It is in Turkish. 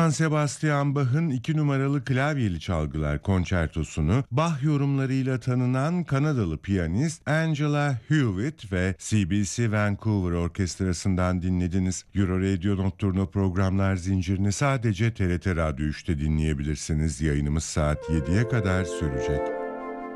Johann Sebastian Bach'ın 2 numaralı klavyeli çalgılar konçertosunu Bach yorumlarıyla tanınan Kanadalı piyanist Angela Hewitt ve CBC Vancouver Orkestrası'ndan dinlediniz. Euro Radio Nocturno programlar zincirini sadece TRT Radyo 3'te dinleyebilirsiniz. Yayınımız saat 7'ye kadar sürecek.